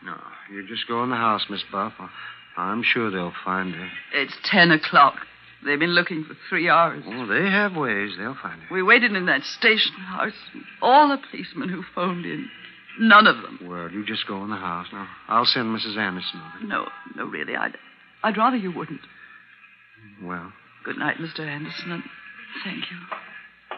No, you just go in the house, Miss Buff. I'm sure they'll find her. It's 10 o'clock. They've been looking for 3 hours. Oh, they have ways. They'll find her. We waited in that station house. All the policemen who phoned in. None of them. Well, you just go in the house. Now, I'll send Mrs. Anderson over. No, really. I'd rather you wouldn't. Well. Good night, Mr. Anderson, and thank you.